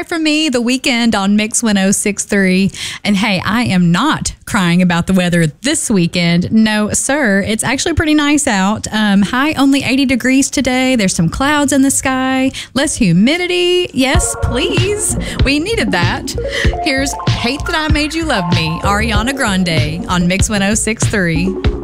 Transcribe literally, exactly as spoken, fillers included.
Cry for Me, The Weekend on Mix one oh six point three. And hey, I am not crying about the weather this weekend. No, sir. It's actually pretty nice out. Um, high only eighty degrees today. There's some clouds in the sky, less humidity. Yes, please. We needed that. Here's Hate That I Made You Love Me, Ariana Grande on Mix one oh six point three.